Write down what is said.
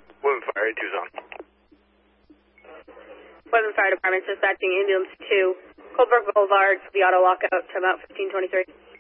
Women Fire, 2's on. Women Fire Department dispatching ambulance 2, Coldbrook Boulevard, the auto walkout to about 1523.